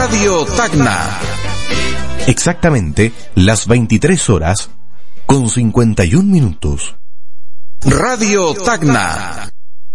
Radio Tacna. Exactamente las 23 horas con 51 minutos. Radio Tacna.